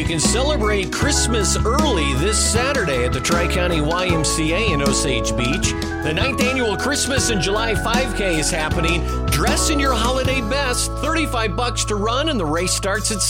can celebrate Christmas early this Saturday at the Tri-County YMCA in Osage Beach. The 9th annual Christmas in July 5K is happening. Dress in your holiday best. $35 to run, and the race starts at